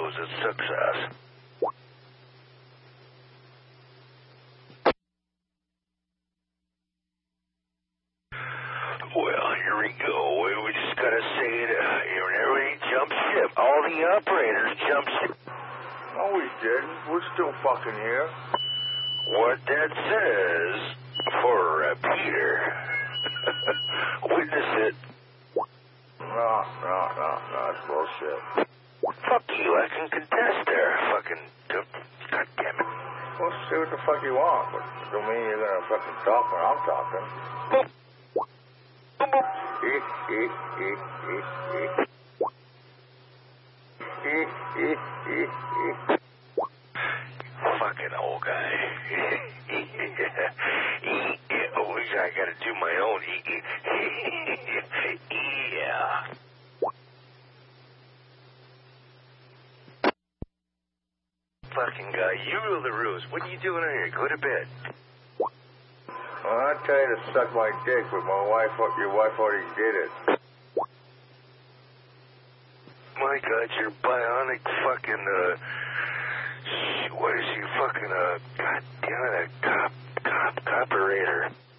Ruse a success. Well, here we go. We just gotta say it. Everybody jump ship. All the operators jump ship. No, we didn't. We're still fucking here. What that says for Peter. Witness it. No, that's bullshit. Fuck you, I can contest there. Fucking, God damn it. Well, say what the fuck you want, but it don't mean you're gonna fucking talk when I'm talking. Boop. Boop, boop. Fucking old guy. I wish I gotta do my own. Yeah. Fucking guy, you rule the ruse. What are you doing in here? Go to bed. Well, I tell you to suck my dick, but your wife already did it. My God, you're bionic fucking, what is he fucking, God damn it, a coperator.